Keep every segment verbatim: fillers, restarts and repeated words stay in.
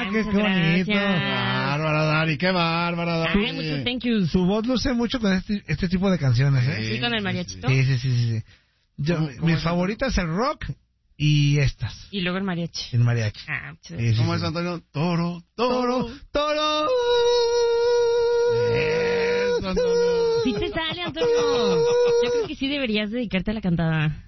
qué, qué bonito. Bárbara, Dari, qué bárbara, Dari. Ay, muchos thank yous. Su voz luce mucho con este, este tipo de canciones, ¿eh? Sí, con el mariachito. Sí, sí, sí, sí. Yo, ¿Cómo, cómo mis favoritas el rock y estas. Y luego el mariachi. El mariachi. Ah, Sí, sí, ¿Cómo sí. es, Antonio? Toro, toro, Toro, toro. Eso, Antonio. Sí te sale, Antonio. Yo creo que sí deberías dedicarte a la cantada.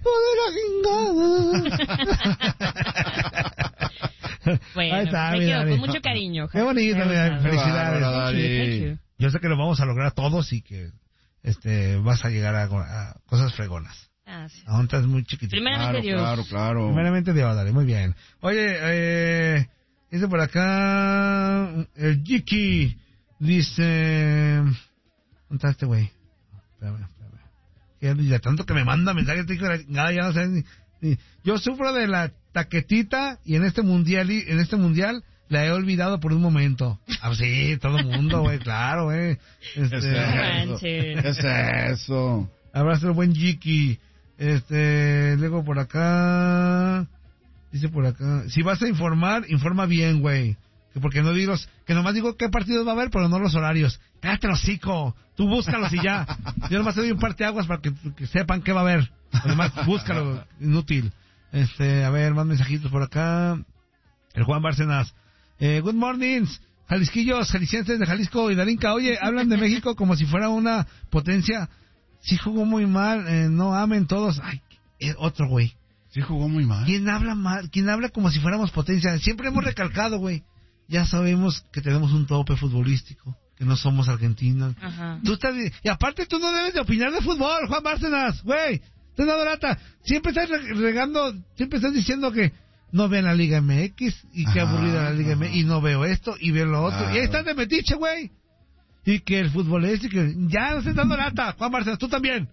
Bueno, Ahí está, me mi quedo Dari. con mucho cariño. Qué bonito, mi Dari. Thank Felicidades. Qué bárbaro, you, Dari. thank you. Yo sé que lo vamos a lograr todos y que este vas a llegar a, a cosas fregonas. Gracias. Aún estás muy chiquitito. Primeramente Claro, Dios. claro, claro. Primeramente Dios, Dari, muy bien. Oye, eh, dice por acá el Jiki, dice... ¿Dónde está este güey? Espérame, espérame. Ya, de tanto que me manda mensajes, nada, ya no sé ni, ni- Yo sufro de la taquetita y en este mundial, y- en este mundial la he olvidado por un momento. Ah, sí, todo el mundo, güey, claro, güey. Este, ¿Qué es eso? manches. ¿Qué es eso? abrazo al buen Jiki. Este, luego por acá, dice por acá, si vas a informar, informa bien, güey. Que porque no digo, que nomás digo qué partidos va a haber, pero no los horarios. Cállate el hocico, tú búscalos y ya. Yo nomás te doy un parteaguas para que, que sepan qué va a haber. Además, búscalo, inútil. Este, a ver, más mensajitos por acá. El Juan Bárcenas. Eh, good mornings, Jalisquillos, jaliscienses de Jalisco y Darinka. Oye, hablan de México como si fuera una potencia. Sí jugó muy mal, eh, no amen todos. Ay, eh, otro güey. Sí jugó muy mal. ¿Quién habla mal? ¿Quién habla como si fuéramos potencia? Siempre hemos recalcado, güey. Ya sabemos que tenemos un tope futbolístico, que no somos argentinos. Ajá. Tú estás, y aparte tú no debes de opinar de fútbol, Juan Bárcenas, güey. Estás dando lata. Siempre estás re- regando, siempre estás diciendo que no vean la Liga M X y qué Ajá, aburrida la Liga ajá. M X y no veo esto y veo lo otro. Claro. Y ahí estás de metiche, güey. Y que el fútbol es y que ya no estás dando lata, Juan Bárcenas, tú también.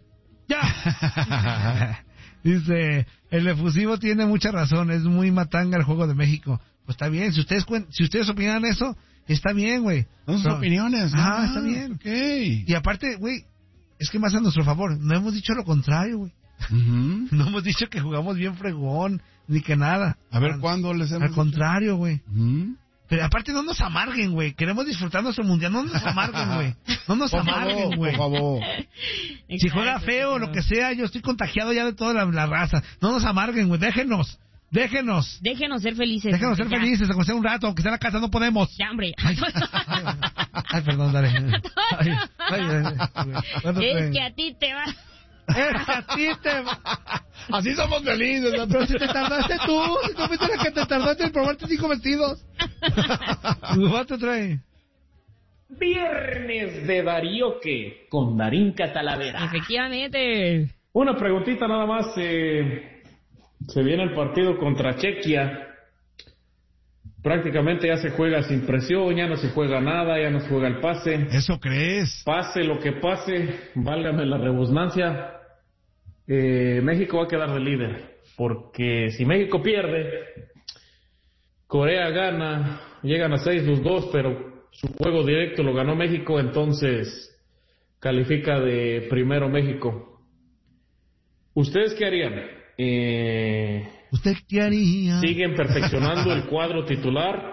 Ya. Dice, el efusivo tiene mucha razón, es muy matanga el juego de México. Pues está bien, si ustedes cuen- si ustedes opinan eso, está bien, güey. Son sus Pero- opiniones, ¿no? Ah, está bien. Ok. Y aparte, güey, es que más a nuestro favor, no hemos dicho lo contrario, güey. Ujú. No hemos dicho que jugamos bien fregón, ni que nada. A ver, Al- ¿cuándo les hemos Al dicho? contrario, güey. Ujú. Pero aparte no nos amarguen, güey. Queremos disfrutar nuestro mundial, no nos amarguen, güey. No nos Por amarguen, favor, güey. por favor. Si juega feo o lo que sea, yo estoy contagiado ya de toda la, la raza. No nos amarguen, güey. Déjenos. Déjenos. Déjenos ser felices. Déjenos ser Ya. felices, aunque sea un rato, aunque sea en la casa, no podemos. Ya, hombre. Ay, ay, perdón, dale. Ay, ay, ay, ¿cuánto Es traen? que a ti te va. Es que a ti te va. Así somos felices, ¿no? Pero si te tardaste tú, si tú fuiste la que te tardaste en probarte cinco vestidos. ¿Cuánto trae? Viernes de Darioque con Darinka Talavera. Efectivamente. Una preguntita nada más. eh, se viene el partido contra Chequia. Prácticamente ya se juega sin presión, ya no se juega nada, ya no se juega el pase. ¿Eso crees? Pase lo que pase, válgame la rebusnancia, eh, México va a quedar de líder. Porque si México pierde, Corea gana, llegan a seis los dos, pero su juego directo lo ganó México, entonces califica de primero México. ¿Ustedes qué harían? Eh, ¿Usted qué haría? ¿Siguen perfeccionando el cuadro titular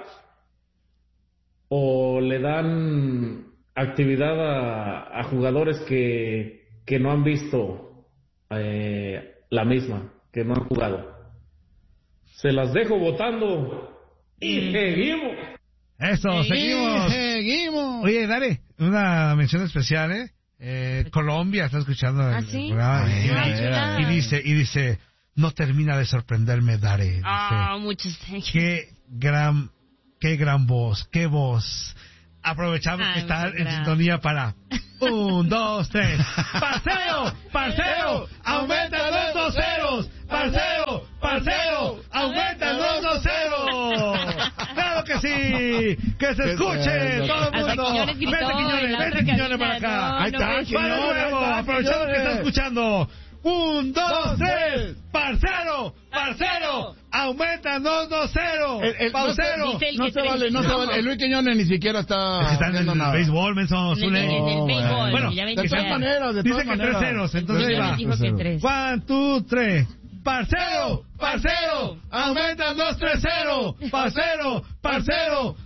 o le dan actividad a, a jugadores que, que no han visto eh, la misma, que no han jugado? Se las dejo votando y seguimos. Eso, seguimos. Seguimos. Oye, dale, una mención especial, ¿eh? Eh, Colombia está escuchando el ¿Ah, sí? programa y, Ay, y- chulada. y dice, y dice, no termina de sorprenderme, Dare. Dice, Ah, muchos thank you. qué gran, qué gran voz, qué voz. Aprovechamos Ay, que está muchas en gracias. sintonía para un, dos, tres. ¡Parcero! ¡Parcero! ¡Aumenta los dos ceros! ¡Parcero! ¡Parcero! ¡Aumenta los dos ceros! ¡Claro que sí! ¡Que se escuche eso? todo el Hasta mundo! Quiñones gritó ¡Vete, en Quiñones! la ¡Vete, otra Quiñones, para cabina! acá! No, Ahí no está, puede ser. ¡Para de Quiñones, nuevo! ahí está, Aprovechando que está Quiñones. escuchando. Un, dos, Dos, tres. tres. Parcero, parcero, aumenta dos, dos, cero. El- el- Paucero. Dice el No que se trae- vale, no se vale. El Luis Quiñones ni siquiera está Es que están en haciendo el nada. béisbol, menso. En el- Zule. en el No, béisbol, bueno. ya ven De que todas ya- maneras, de Dice todas que tres maneras. ceros, entonces Sí, ahí ya va. me dijo que tres. One, two, tres. Parcero, parcero, aumenta dos, tres, cero. Parcero, parcero,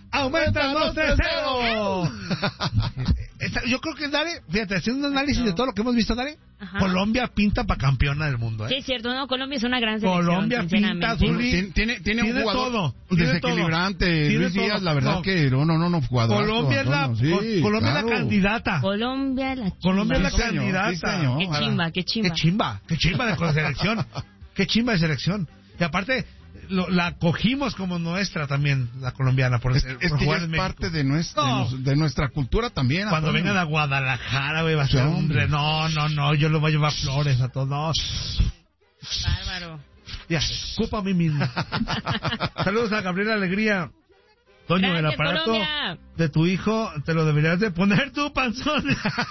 aumenta el dos tres cero. Esta- Yo creo que, Dare, fíjate, haciendo un análisis de todo lo que hemos visto, Dare, Ajá. Colombia pinta para campeona del mundo, Sí, ¿eh? es cierto, no, Colombia es una gran selección. Colombia pinta sinceramente. azul. Tiene, tiene, tiene un Tiene jugador todo, tiene desequilibrante, todo. Tiene Luis Díaz, todo. la verdad No. que no, no, no, no, jugador. Colombia es la, Co- Colombia es la candidata. Colombia, la chimba. Colombia es la Diseño, candidata. diseño. Qué Ojalá. chimba, qué chimba. Qué chimba, qué chimba de selección. Qué chimba de selección. Y aparte, lo- la cogimos como nuestra también, la colombiana, por, Es, ser- es por que ya jugar es en México. parte de nuestra, No. de, nos- de nuestra cultura también. Cuando Antonio. vengan a Guadalajara, güey, va a Sí, ser hombre. hombre. No, no, no, yo le voy a llevar flores a todos. No, Bárbaro. ya, escupa a mí mismo. Saludos a Gabriela Alegría. Toño, el Gracias, aparato Colombia. de tu hijo te lo deberías de poner tú, panzón.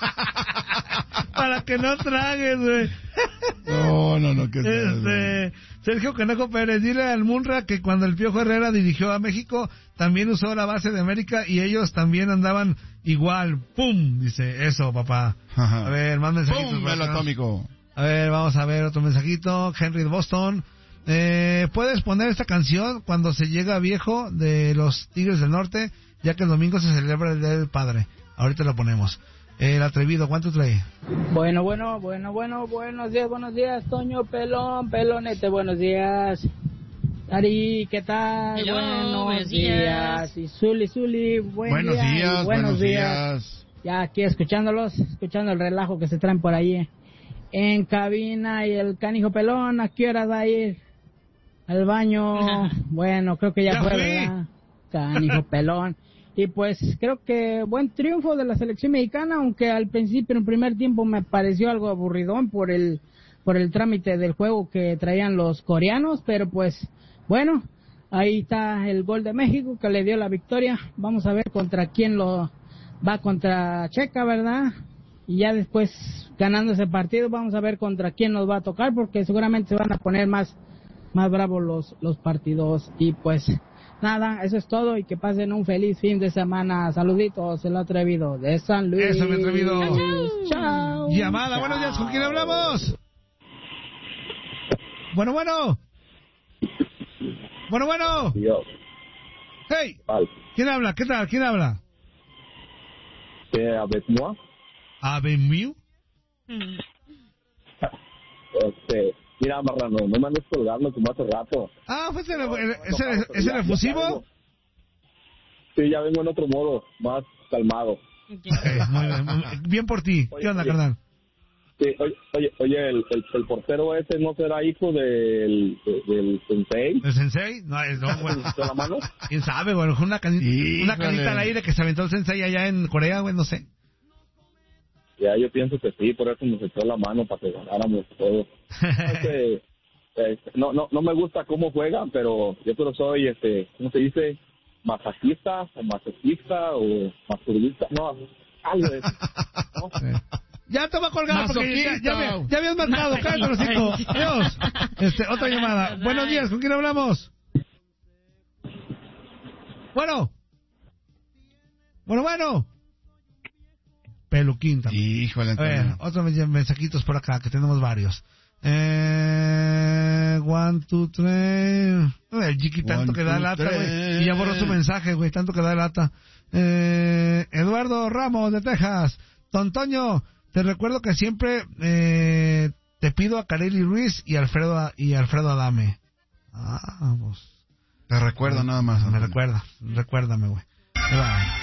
Para que no tragues, güey. No, no, no, que sea, Este, Sergio Canejo Pérez, dile al Munra que cuando el Piojo Herrera dirigió a México, también usó la base de América y ellos también andaban igual. ¡Pum! Dice, eso, papá. Ajá. A ver, más mensajitos. ¡Pum! por El acá. atómico. A ver, vamos a ver otro mensajito. Henry de Boston. Eh, ¿Puedes poner esta canción cuando se llega viejo de los Tigres del Norte? Ya que el domingo se celebra el Día del Padre. Ahorita lo ponemos. El atrevido, ¿cuánto trae? Bueno, bueno, bueno, bueno, buenos días, buenos días, Toño, Pelón, Pelonete, buenos días. Ari, ¿qué tal? Hello, buenos buenos días. días. Y Zuli, Zuli, buen Buenos día, y días, buenos días. Ya aquí escuchándolos, escuchando el relajo que se traen por ahí en cabina. Y el canijo Pelón, ¿a qué hora va a ir al baño? Bueno, creo que ya, Ya fue, fui. ¿verdad? Canijo Pelón. Y pues creo que buen triunfo de la selección mexicana, aunque al principio, en el primer tiempo, me pareció algo aburridón por el por el trámite del juego que traían los coreanos, pero pues bueno, ahí está el gol de México que le dio la victoria. Vamos a ver contra quién lo va, contra Checa, ¿verdad? Y ya después, ganando ese partido, vamos a ver contra quién nos va a tocar, porque seguramente se van a poner más más bravos los los partidos. Y pues nada, eso es todo, y que pasen un feliz fin de semana. Saluditos, el atrevido de San Luis. Eso, mi atrevido. Chao. Llamada, buenos días, ¿con quién hablamos? Bueno, bueno. Bueno, bueno. Yo, Hey, al, ¿quién habla? ¿Qué tal? ¿Quién habla? que avec moi, ¿Avenue? este, mira, marrano, no me andes colgando como hace rato. Ah, ¿fue ese, el, No, el- no, ese, no, ese ya- ya refusivo? vengo. Sí, ya vengo en otro modo, más calmado. Ok, muy bien, muy bien. Bien por ti. Oye, ¿Qué onda, oye. carnal? Sí, oye, oye, oye el, el, el portero ese no será hijo del, del sensei. ¿El sensei? No, es, no, güey. ¿De la mano? ¿Quién sabe, güey? Fue una, canita, Híjole. una canita al aire que se aventó el sensei allá en Corea, güey, no sé. Ya, yo pienso que sí, por eso nos echó la mano para que ganáramos todo. Este, este, no, no, no me gusta cómo juegan, pero yo solo soy, este, ¿cómo se dice? Masajista, o masoquista, o masturbista, no, algo de eso. ¿no? Sí. Ya te voy a colgar porque ya, ya, Masoquista. me- ya habías marcado, cállate los hijos. Adiós. Este, otra llamada. Buenos días, ¿con quién hablamos? Bueno. Bueno, bueno. Peluquín también. Híjole, A ver, Antonio. otros mens- mensajitos por acá, que tenemos varios. Eh, one, two, three. El Jiki tanto One, que da two, lata, güey. three. Y ya borró su mensaje, güey, tanto que da lata. Eh, Eduardo Ramos, de Texas. Tontoño, te recuerdo que siempre eh, te pido a Kareli Ruiz y Alfredo y Alfredo Adame. Ah, pues. Te recuerdo nada más. Me Antonio. recuerda, recuérdame, güey. Ahí va.